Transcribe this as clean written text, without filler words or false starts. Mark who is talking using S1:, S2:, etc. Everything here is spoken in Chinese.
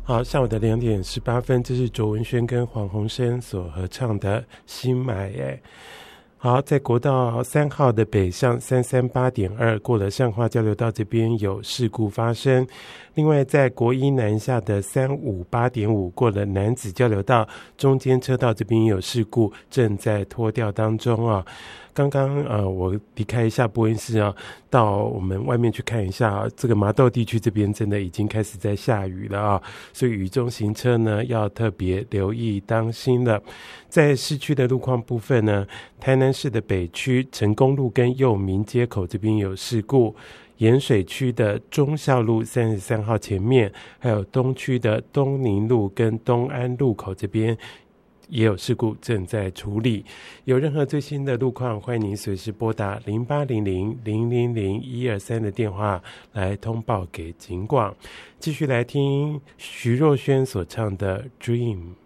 S1: 好，下午的2:18，这是卓文萱跟黄鸿升所合唱的《新买》。好，在国道3号的北向338.2过了上化交流道这边有事故发生。另外在国一南下的358.5过了南子交流道中间车道这边有事故，正在拖吊当中啊。刚刚我离开一下播音室啊，到我们外面去看一下啊，这个麻豆地区这边真的已经开始在下雨了啊，所以雨中行车呢要特别留意当心了。在市区的路况部分呢，台南市的北区成功路跟右民街口这边有事故，盐水区的忠孝路33号前面，还有东区的东宁路跟东安路口这边也有事故正在处理。有任何最新的路况，欢迎您随时拨打0800-000-123的电话来通报给警广。继续来听徐若瑄所唱的 Dream。